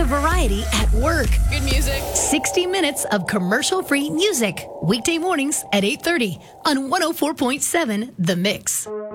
variety at work. Good music. 60 minutes of commercial-free music. Weekday mornings at 8:30 on 104.7 The Mix.